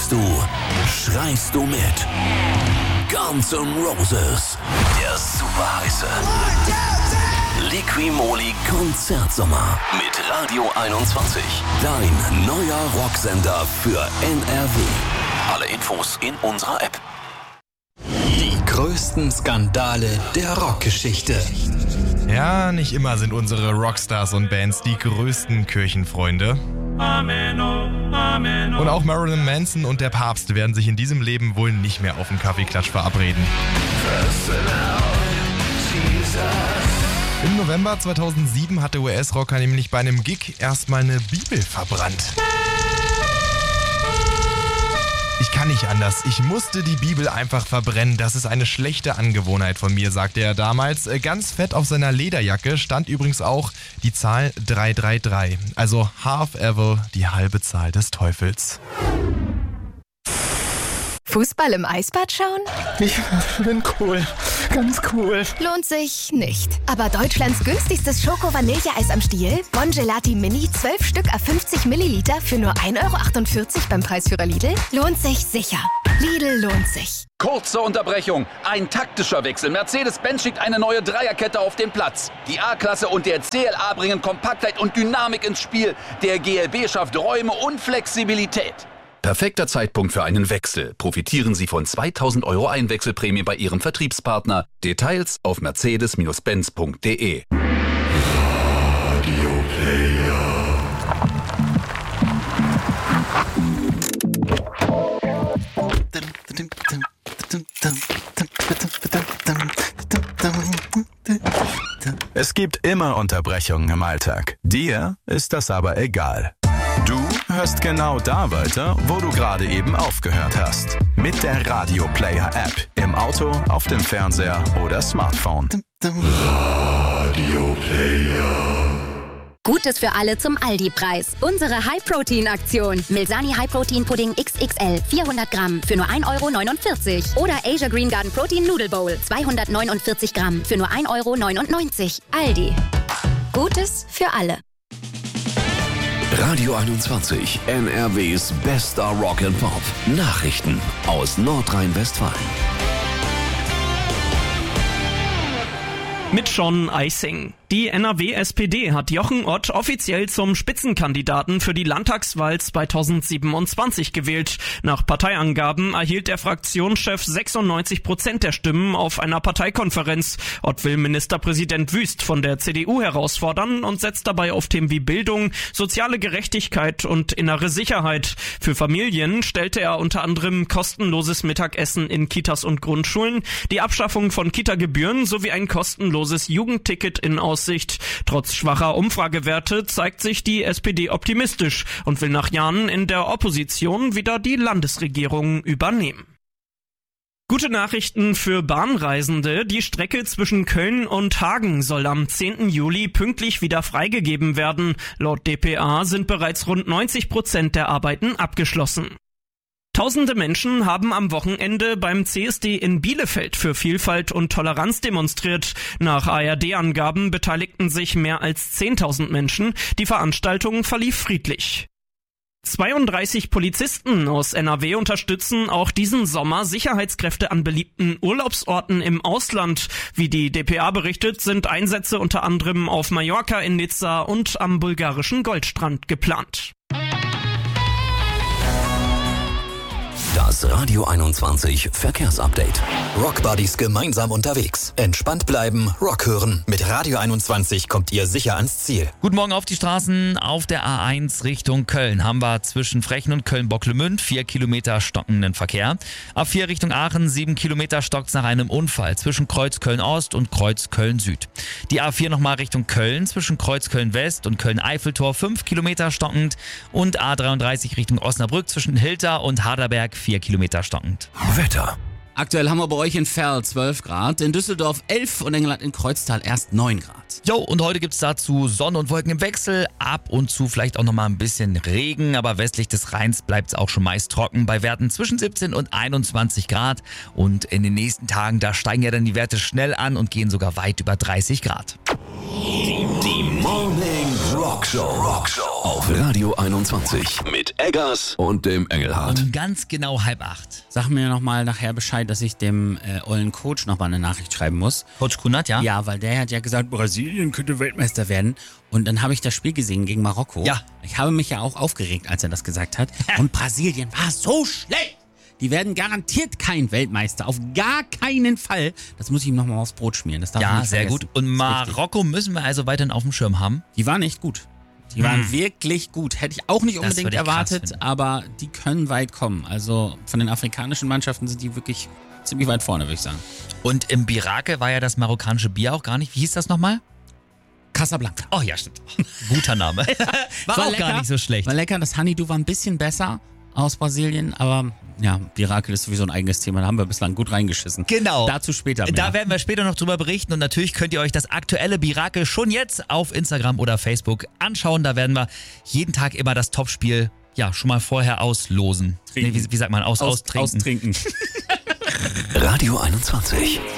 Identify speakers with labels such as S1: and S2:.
S1: Singst du, schreist du mit. Guns N' Roses, der super heiße Liqui-Moly Konzertsommer mit Radio 21. Dein neuer Rocksender für NRW. Alle Infos in unserer App. Die größten Skandale der Rockgeschichte.
S2: Ja, nicht immer sind unsere Rockstars und Bands die größten Kirchenfreunde. Und auch Marilyn Manson und der Papst werden sich in diesem Leben wohl nicht mehr auf einen Kaffeeklatsch verabreden. Im November 2007 hat der US-Rocker nämlich bei einem Gig erstmal eine Bibel verbrannt. Ich kann nicht anders. Ich musste die Bibel einfach verbrennen. Das ist eine schlechte Angewohnheit von mir, sagte er damals. Ganz fett auf seiner Lederjacke stand übrigens auch die Zahl 333. Also half evil, die halbe Zahl des Teufels.
S3: Fußball im Eisbad schauen?
S4: Ich bin cool. Ganz cool.
S3: Lohnt sich nicht. Aber Deutschlands günstigstes Schoko-Vanilleeis am Stiel, Bon Gelati Mini, 12 Stück à 50 Milliliter für nur 1,48 € beim Preisführer Lidl, lohnt sich sicher. Lidl lohnt sich.
S5: Kurze Unterbrechung. Ein taktischer Wechsel. Mercedes-Benz schickt eine neue Dreierkette auf den Platz. Die A-Klasse und der CLA bringen Kompaktheit und Dynamik ins Spiel. Der GLB schafft Räume und Flexibilität.
S6: Perfekter Zeitpunkt für einen Wechsel. Profitieren Sie von 2.000 € Einwechselprämie bei Ihrem Vertriebspartner. Details auf mercedes-benz.de.
S7: Radio Player.
S8: Es gibt immer Unterbrechungen im Alltag. Dir ist das aber egal. Du hörst genau da weiter, wo du gerade eben aufgehört hast. Mit der Radio Player App. Im Auto, auf dem Fernseher oder Smartphone.
S7: Radio Player.
S9: Gutes für alle zum Aldi-Preis. Unsere High-Protein-Aktion. Milsani High-Protein-Pudding XXL 400 Gramm für nur 1,49 € Oder Asia Green Garden Protein Noodle Bowl 249 Gramm für nur 1,99 €. Aldi. Gutes für alle.
S1: Radio 21, NRWs bester Rock and Pop. Nachrichten aus Nordrhein-Westfalen.
S10: Mit John Eising. Die NRW-SPD hat Jochen Ott offiziell zum Spitzenkandidaten für die Landtagswahl 2027 gewählt. Nach Parteiangaben erhielt der Fraktionschef 96% der Stimmen auf einer Parteikonferenz. Ott will Ministerpräsident Wüst von der CDU herausfordern und setzt dabei auf Themen wie Bildung, soziale Gerechtigkeit und innere Sicherheit. Für Familien stellte er unter anderem kostenloses Mittagessen in Kitas und Grundschulen, die Abschaffung von Kita-Gebühren sowie ein kostenloses Jugendticket in Aussicht. Trotz schwacher Umfragewerte zeigt sich die SPD optimistisch und will nach Jahren in der Opposition wieder die Landesregierung übernehmen. Gute Nachrichten für Bahnreisende. Die Strecke zwischen Köln und Hagen soll am 10. Juli pünktlich wieder freigegeben werden. Laut dpa sind bereits rund 90% der Arbeiten abgeschlossen. Tausende Menschen haben am Wochenende beim CSD in Bielefeld für Vielfalt und Toleranz demonstriert. Nach ARD-Angaben beteiligten sich mehr als 10.000 Menschen. Die Veranstaltung verlief friedlich. 32 Polizisten aus NRW unterstützen auch diesen Sommer Sicherheitskräfte an beliebten Urlaubsorten im Ausland. Wie die dpa berichtet, sind Einsätze unter anderem auf Mallorca, in Nizza und am bulgarischen Goldstrand geplant.
S1: Das Radio 21 Verkehrsupdate. Rockbuddies gemeinsam unterwegs. Entspannt bleiben, Rock hören. Mit Radio 21 kommt ihr sicher ans Ziel.
S11: Guten Morgen auf die Straßen. Auf der A1 Richtung Köln haben wir zwischen Frechen und Köln-Bocklemünd 4 Kilometer stockenden Verkehr. A4 Richtung Aachen 7 Kilometer stockt nach einem Unfall zwischen Kreuz Köln-Ost und Kreuz Köln-Süd. Die A4 nochmal Richtung Köln zwischen Kreuz Köln-West und Köln-Eiffeltor 5 Kilometer stockend und A33 Richtung Osnabrück zwischen Hilter und Harderberg 4 Kilometer stockend.
S1: Wetter.
S12: Aktuell haben wir bei euch in Verl 12 Grad, in Düsseldorf 11 und Engelland in Kreuztal erst 9 Grad.
S11: Jo, und heute gibt's dazu Sonne und Wolken im Wechsel, ab und zu vielleicht auch nochmal ein bisschen Regen, aber westlich des Rheins bleibt's auch schon meist trocken bei Werten zwischen 17 und 21 Grad. Und in den nächsten Tagen, da steigen ja dann die Werte schnell an und gehen sogar weit über 30 Grad.
S1: Die Morning Rockshow auf Radio 21 mit Eggers und dem Engelhardt.
S11: Um ganz genau 7:30.
S12: Sag mir nochmal nachher Bescheid, dass ich dem ollen Coach nochmal eine Nachricht schreiben muss.
S11: Coach Kunert, ja?
S12: Ja, weil der hat ja gesagt, Brasilien könnte Weltmeister werden. Und dann habe ich das Spiel gesehen gegen Marokko.
S11: Ja.
S12: Ich habe mich ja auch aufgeregt, als er das gesagt hat. Und Brasilien war so schlecht. Die werden garantiert kein Weltmeister. Auf gar keinen Fall. Das muss ich ihm nochmal aufs Brot schmieren. Das darf ich
S11: Ja,
S12: nicht
S11: sehr
S12: vergessen.
S11: gut. Und Marokko müssen wir also weiterhin auf dem Schirm haben.
S12: Die waren echt gut. Die waren wirklich gut. Hätte ich auch nicht unbedingt
S11: würde ich krass
S12: erwartet,
S11: finden.
S12: aber die können weit kommen. Also von den afrikanischen Mannschaften sind die wirklich ziemlich weit vorne, würde ich sagen.
S11: Und im Birake war ja das marokkanische Bier auch gar nicht. Wie hieß das nochmal?
S12: Casablanca.
S11: Oh ja, stimmt. Guter Name. War auch gar nicht so schlecht.
S12: War lecker. Das Honeydew war ein bisschen besser aus Brasilien, aber ja, Birake ist sowieso ein eigenes Thema. Da haben wir bislang gut reingeschissen.
S11: Genau.
S12: Dazu später mehr.
S11: Da werden wir später noch drüber berichten und natürlich könnt ihr euch das aktuelle Birake schon jetzt auf Instagram oder Facebook anschauen. Da werden wir jeden Tag immer das Topspiel ja schon mal vorher auslosen. Nee, wie sagt man? Austrinken.
S12: Austrinken.
S1: Radio 21.